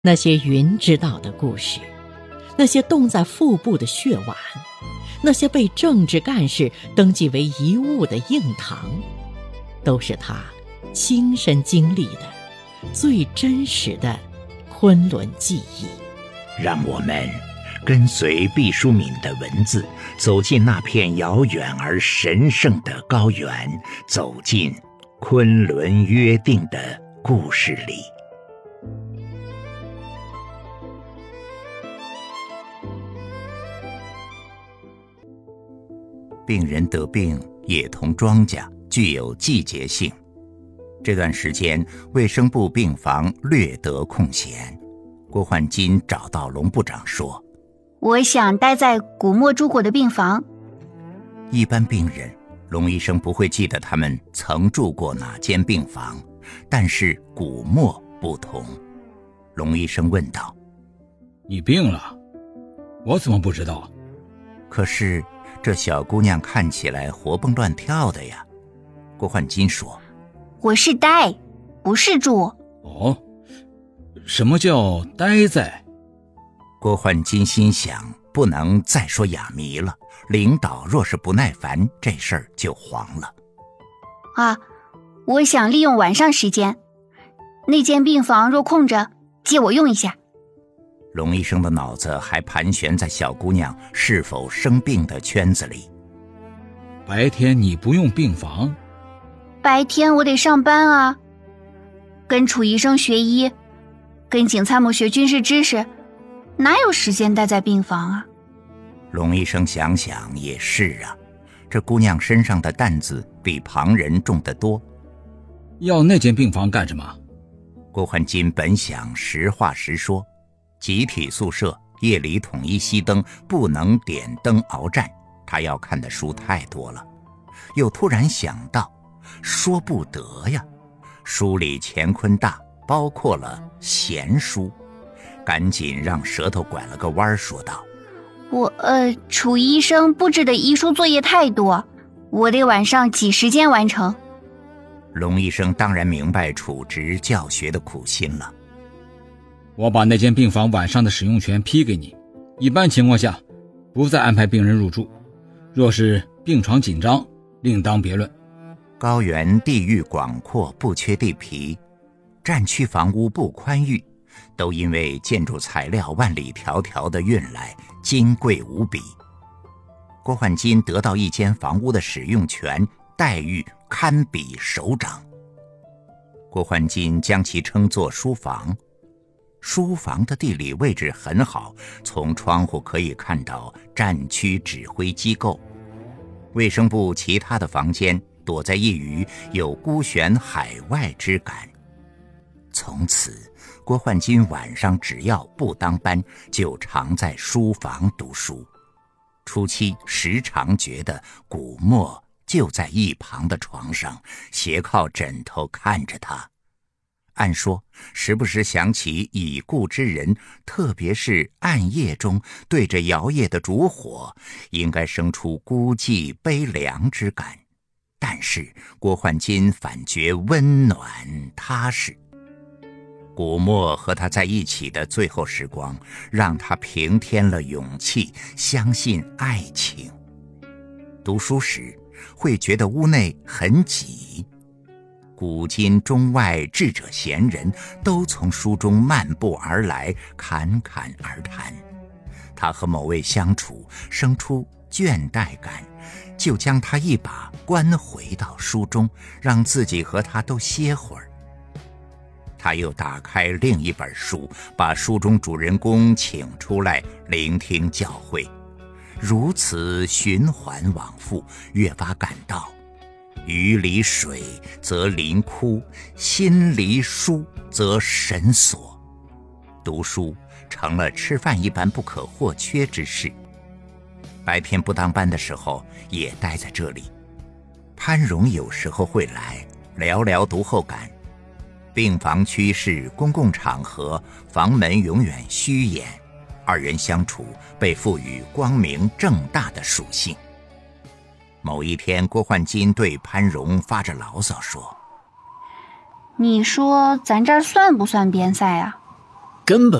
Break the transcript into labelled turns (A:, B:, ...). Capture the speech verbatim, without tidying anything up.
A: 那些云知道的故事，那些冻在腹部的血丸，那些被政治干事登记为遗物的硬糖，都是他亲身经历的最真实的昆仑记忆。
B: 让我们跟随毕淑敏的文字，走进那片遥远而神圣的高原，走进昆仑约定的故事里。病人得病也同庄稼具有季节性，这段时间卫生部病房略得空闲，郭焕金找到龙部长说，
C: 我想待在古墨住过的病房。
B: 一般病人龙医生不会记得他们曾住过哪间病房，但是古墨不同。龙医生问道，
D: 你病了？我怎么不知道？
B: 可是这小姑娘看起来活蹦乱跳的呀。郭焕金说，
C: 我是待，不是住。
D: 哦，什么叫待在？
B: 郭焕金心想，不能再说哑谜了，领导若是不耐烦，这事儿就黄了。
C: 啊，我想利用晚上时间，那间病房若空着，借我用一下。
B: 龙医生的脑子还盘旋在小姑娘是否生病的圈子里。
D: 白天你不用病房？
C: 白天我得上班啊，跟楚医生学医，跟景参谋学军事知识，哪有时间待在病房啊？
B: 龙医生想想也是啊，这姑娘身上的担子比旁人重得多。
D: 要那间病房干什么？
B: 郭焕金本想实话实说，集体宿舍夜里统一熄灯，不能点灯鏖战，他要看的书太多了。又突然想到，说不得呀，书里乾坤大，包括了闲书。赶紧让舌头拐了个弯说道，
C: 我呃，楚医生布置的医书作业太多，我得晚上挤时间完成。
B: 龙医生当然明白楚直教学的苦心了。
D: 我把那间病房晚上的使用权批给你，一般情况下不再安排病人入住，若是病床紧张，另当别论。
B: 高原地域广阔，不缺地皮，战区房屋不宽裕，都因为建筑材料万里迢迢地运来，金贵无比。郭焕金得到一间房屋的使用权，待遇堪比首长。郭焕金将其称作书房。书房的地理位置很好，从窗户可以看到战区指挥机构。卫生部其他的房间躲在一隅，有孤悬海外之感。从此郭焕金晚上只要不当班，就常在书房读书。初期时常觉得古墨就在一旁的床上，斜靠枕头看着他。按说时不时想起已故之人，特别是暗夜中对着摇曳的烛火，应该生出孤寂悲凉之感。但是郭焕金反觉温暖踏实。古墨和他在一起的最后时光，让他平添了勇气，相信爱情。读书时会觉得屋内很挤，古今中外智者贤人都从书中漫步而来，侃侃而谈。他和某位相处，生出倦怠感，就将他一把关回到书中，让自己和他都歇会儿。他又打开另一本书，把书中主人公请出来聆听教诲，如此循环往复，越发感到鱼离水则林枯，心离书则神锁。读书成了吃饭一般不可或缺之事。白天不当班的时候也待在这里。潘荣有时候会来聊聊读后感。病房区是公共场合，房门永远虚掩，二人相处被赋予光明正大的属性。某一天，郭焕金对潘荣发着牢骚说，
C: 你说咱这儿算不算边塞啊？
E: 根本